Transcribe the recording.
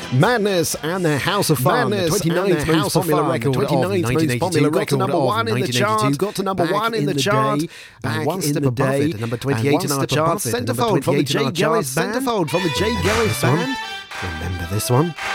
Madness and the House of Fun, the 29th most popular record of 1982, got to number one in the chart, got to number one in the chart, back one step above it, number 28 in our chart, Centerfold from the J. Gillis Band. Remember this one?